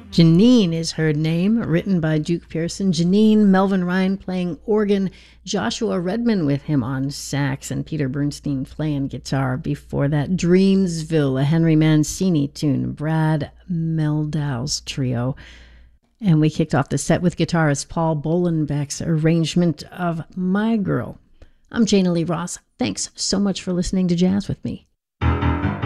Janine is her name, written by Duke Pearson. Janine, Melvin Ryan playing organ, Joshua Redman with him on sax, and Peter Bernstein playing guitar. Before that, Dreamsville, a Henry Mancini tune, Brad Meldau's trio. And we kicked off the set with guitarist Paul Bolenbeck's arrangement of My Girl. I'm Jana Lee Ross. Thanks so much for listening to Jazz with Me.